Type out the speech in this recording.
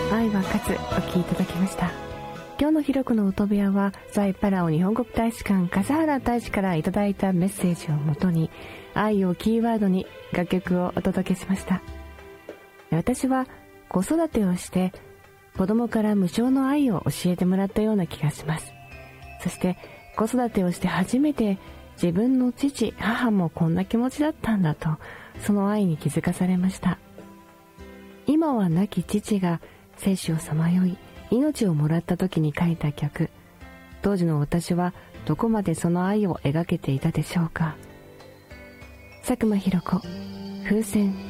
愛は勝つお聴きいただきました。今日のひろこの音部屋は在パラオ日本国大使館笠原大使からいただいたメッセージをもとに愛をキーワードに楽曲をお届けしました。私は子育てをして子供から無償の愛を教えてもらったような気がします。そして子育てをして初めて自分の父母もこんな気持ちだったんだと、その愛に気づかされました。今は亡き父が生死をさまよい命をもらった時に書いた曲、当時の私はどこまでその愛を描けていたでしょうか。佐久間ひろ子、風船。